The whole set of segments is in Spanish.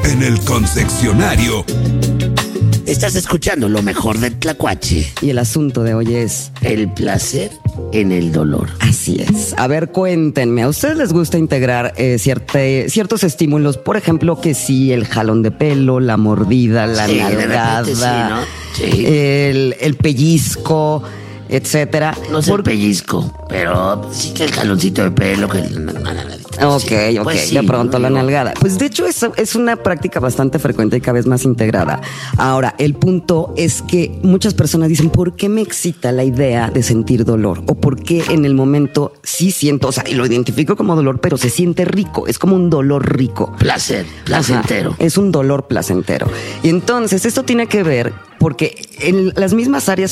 en el concesionario. Estás escuchando lo mejor del Tlacuache. Y el asunto de hoy es el placer en el dolor. Así es. A ver, cuéntenme, ¿a ustedes les gusta integrar ciertos estímulos? Por ejemplo, que sí, el jalón de pelo, la mordida, la nalgada, sí, ¿no? Sí. el pellizco, etcétera. No sé el pellizco, pero sí que el jaloncito de pelo, que Ok, sí. Pues sí, de pronto la nalgada. Pues de hecho es una práctica bastante frecuente y cada vez más integrada. Ahora, el punto es que muchas personas dicen, ¿por qué me excita la idea de sentir dolor? O ¿por qué en el momento sí siento, o sea, y lo identifico como dolor, pero se siente rico? Es como un dolor rico. Placer, placentero. Ajá, es un dolor placentero. Y entonces esto tiene que ver porque en las mismas áreas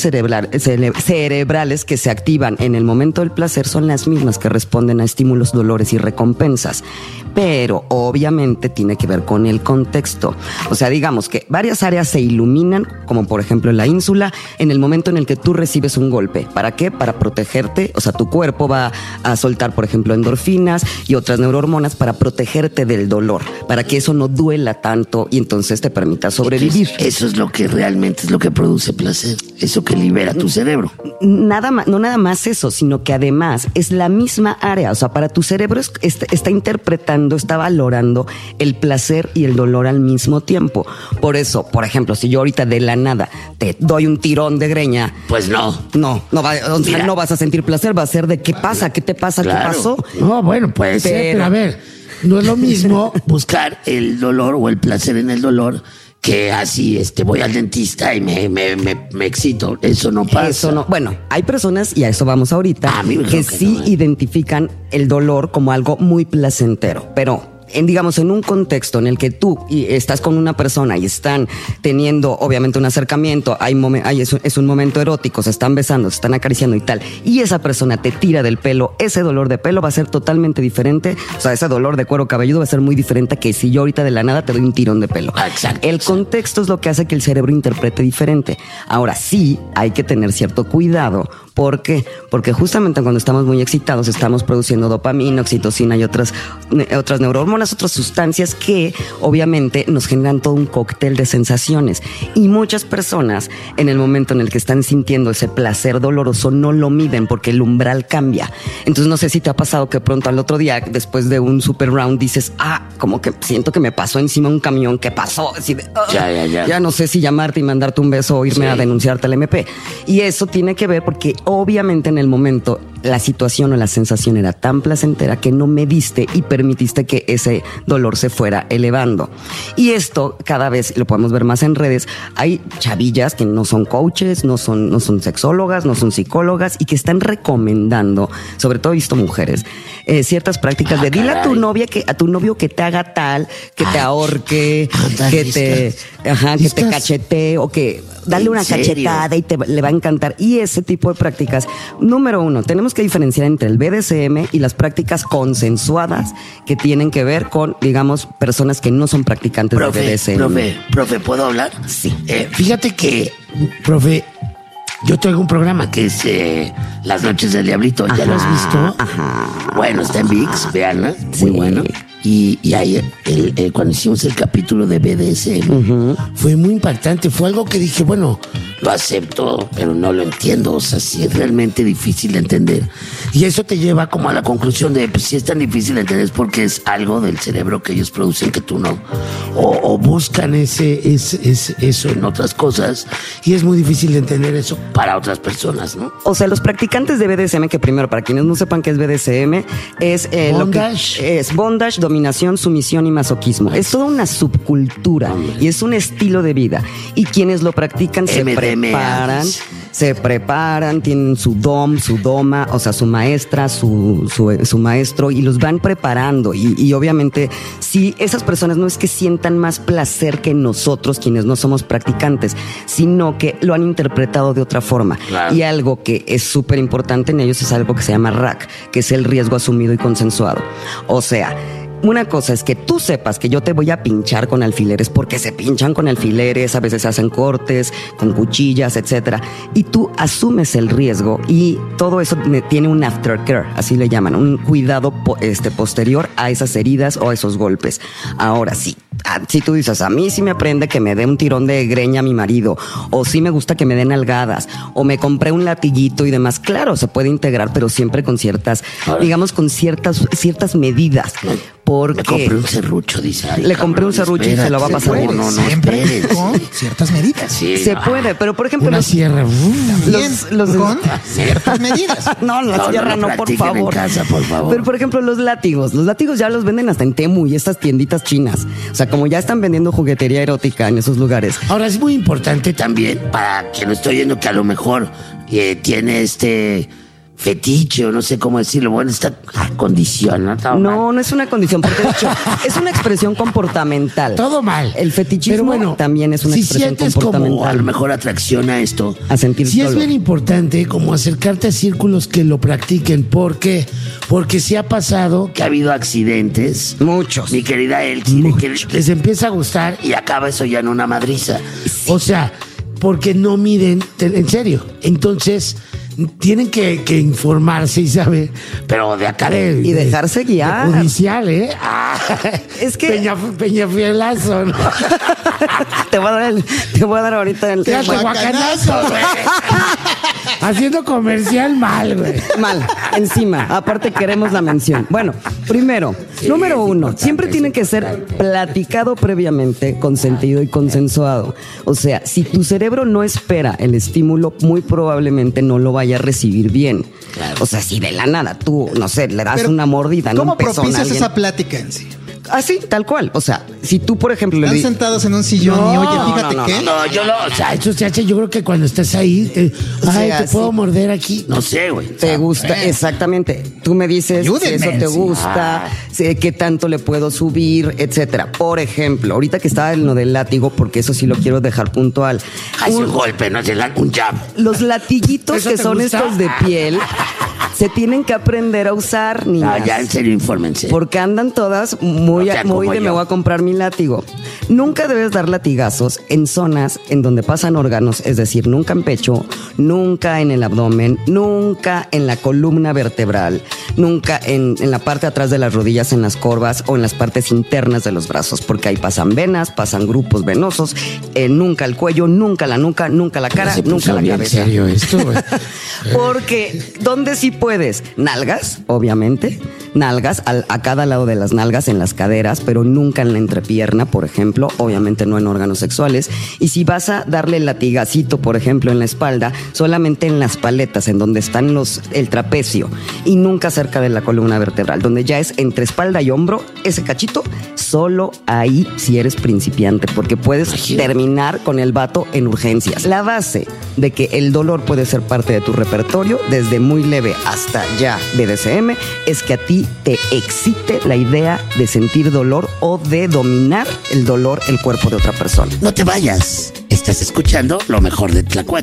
cerebrales que se activan en el momento del placer son las mismas que responden a estímulos, dolores y recompensas. Pero obviamente tiene que ver con el contexto. O sea, digamos que varias áreas se iluminan, como por ejemplo la ínsula, en el momento en el que tú recibes un golpe. ¿Para qué? Para protegerte. O sea, tu cuerpo va a soltar, por ejemplo, endorfinas y otras neurohormonas para protegerte del dolor, para que eso no duela tanto y entonces te permita sobrevivir. Eso es lo que realmente es lo que produce placer, eso que libera tu cerebro. Nada más, no nada más eso, sino que además es la misma área. O sea, para tu cerebro está interpretando, está valorando el placer y el dolor al mismo tiempo. Por eso, por ejemplo, si yo ahorita de la nada te doy un tirón de greña, pues no vas a sentir placer, va a ser de ¿qué pasa? ¿Qué te pasa? Claro. ¿Qué pasó? No, bueno, puede ser, pero a ver, no es lo mismo buscar el dolor o el placer en el dolor que así voy al dentista y me excito. Eso no pasa. Eso no. Bueno, hay personas, y a eso vamos ahorita, que sí identifican el dolor como algo muy placentero, pero digamos, en un contexto en el que tú estás con una persona y están teniendo, obviamente, un acercamiento, es un momento erótico, se están besando, se están acariciando y tal, y esa persona te tira del pelo, ese dolor de pelo va a ser totalmente diferente. O sea, ese dolor de cuero cabelludo va a ser muy diferente que si yo ahorita de la nada te doy un tirón de pelo. Exacto. El contexto es lo que hace que el cerebro interprete diferente. Ahora sí, hay que tener cierto cuidado. ¿Por qué? Porque justamente cuando estamos muy excitados estamos produciendo dopamina, oxitocina y otras neurohormonas, otras sustancias que obviamente nos generan todo un cóctel de sensaciones. Y muchas personas en el momento en el que están sintiendo ese placer doloroso no lo miden porque el umbral cambia. Entonces no sé si te ha pasado que pronto al otro día, después de un super round, dices, como que siento que me pasó encima un camión, ¿qué pasó? Así de, ya no sé si llamarte y mandarte un beso o irme a denunciarte al MP. Y eso tiene que ver porque obviamente en el momento la situación o la sensación era tan placentera que no mediste y permitiste que ese dolor se fuera elevando. Y esto cada vez lo podemos ver más en redes. Hay chavillas que no son coaches, no son sexólogas, no son psicólogas y que están recomendando, sobre todo he visto mujeres, ciertas prácticas de dile a tu novio que te haga tal, que te ahorque, que te cachetee o que dale una cachetada y le va a encantar. Y ese tipo de prácticas, número uno, tenemos que diferenciar entre el BDSM y las prácticas consensuadas que tienen que ver con, digamos, personas que no son practicantes de BDSM. Profe, ¿puedo hablar? Sí. Fíjate que, profe, yo traigo un programa que es Las Noches del Diablito. ¿Ya lo has visto? Ajá. Bueno, está en ViX, véanla. Sí. Muy bueno. Y ahí cuando hicimos el capítulo de BDSM, fue muy impactante. Fue algo que dije, bueno, lo acepto, pero no lo entiendo. O sea, sí es realmente difícil de entender. Y eso te lleva como a la conclusión de, pues si es tan difícil de entender es porque es algo del cerebro que ellos producen que tú no. O buscan eso en otras cosas. Y es muy difícil de entender eso para otras personas, ¿no? O sea, los practicantes de BDSM, que primero, para quienes no sepan qué es BDSM, es bondage. Es bondage, dominación, sumisión y masoquismo. Es toda una subcultura y es un estilo de vida. Y quienes lo practican se preparan, tienen su dom, su doma, o sea, su maestra, su maestro, y los van preparando. Y obviamente, si esas personas no es que sientan más placer que nosotros, quienes no somos practicantes, sino que lo han interpretado de otra forma. Claro. Y algo que es súper importante en ellos es algo que se llama RAC, que es el riesgo asumido y consensuado. O sea, una cosa es que tú sepas que yo te voy a pinchar con alfileres, porque se pinchan con alfileres, a veces se hacen cortes con cuchillas, etcétera, y tú asumes el riesgo y todo eso tiene un aftercare, así le llaman, un cuidado posterior a esas heridas o a esos golpes. Ahora sí, si tú dices, a mí sí me aprende que me dé un tirón de greña a mi marido, o sí me gusta que me den nalgadas, o me compré un latiguito y demás, claro, se puede integrar, pero siempre con ciertas, digamos, con ciertas medidas. Porque le compré un serrucho, dice. Le compré un serrucho y se lo va a pasar. No, siempre con ciertas medidas. Sí, se puede, pero por ejemplo... Una sierra. Con ciertas medidas. No, la sierra no, por favor. En casa, por favor. Pero por ejemplo, los látigos ya los venden hasta en Temu y estas tienditas chinas. O sea, como ya están vendiendo juguetería erótica en esos lugares. Ahora, es muy importante también, para quien lo estoy viendo, que a lo mejor tiene fetiche o no sé cómo decirlo, bueno, esta condición, ¿no? No es una condición, porque de hecho es una expresión comportamental. Todo mal. El fetichismo pero bueno, también es una expresión comportamental. Como a lo mejor atracción a esto, a sentir sí dolor. Es bien importante como acercarte a círculos que lo practiquen. ¿Por qué? Porque sí ha pasado que ha habido accidentes. Muchos. Mi querida Elsie, de que les empieza a gustar y acaba eso ya en una madriza. Sí. O sea, porque no miden, en serio. Entonces tienen que informarse y saber, pero de acá y dejarse guiar. De judicial, es que Peñafielazo, ¿no? te voy a dar ahorita el Tehuacanazo, güey. Haciendo comercial mal, güey. Mal, encima. Aparte queremos la mención. Bueno, primero, número 1, siempre tiene que ser platicado previamente, consentido y consensuado. O sea, si tu cerebro no espera el estímulo, muy probablemente no lo vaya a recibir bien. Claro. O sea, si de la nada tú, no sé, le das una mordida en un pezón a alguien. ¿Cómo propicias esa plática en sí? Así, tal cual. O sea, si tú, por ejemplo... Están sentados en un sillón y oye, fíjate qué. No, eso se hace, yo creo que cuando estás ahí, te puedo morder aquí. No sé, güey. Te gusta, exactamente. Tú me dices si eso te gusta, qué tanto le puedo subir, etcétera. Por ejemplo, ahorita que estaba en lo del látigo, porque eso sí lo quiero dejar puntual. Es un golpe, no es un jab. Los latiguitos que son estos de piel... se tienen que aprender a usar, niñas. No, ya en serio, infórmense. Porque andan todas muy de me voy a comprar mi látigo. Nunca debes dar latigazos en zonas en donde pasan órganos, es decir, nunca en pecho, nunca en el abdomen, nunca en la columna vertebral, nunca en la parte de atrás de las rodillas, en las corvas o en las partes internas de los brazos, porque ahí pasan venas, pasan grupos venosos, nunca el cuello, nunca la nuca, nunca la cara, nunca la cabeza. ¿En serio esto, güey? Porque, ¿dónde sí puedes? Nalgas, obviamente. Nalgas, a cada lado de las nalgas, en las caderas, pero nunca en la entrepierna, por ejemplo, obviamente no en órganos sexuales. Y si vas a darle el latigacito, por ejemplo, en la espalda, solamente en las paletas, en donde están el trapecio, y nunca cerca de la columna vertebral, donde ya es entre espalda y hombro, ese cachito, solo ahí si eres principiante, porque puedes terminar con el vato en urgencias. La base de que el dolor puede ser parte de tu repertorio, desde muy leve hasta ya BDSM, es que a ti te excite la idea de sentir dolor o de dominar el dolor, el cuerpo de otra persona. No te vayas. Estás escuchando lo mejor de Tlacuache.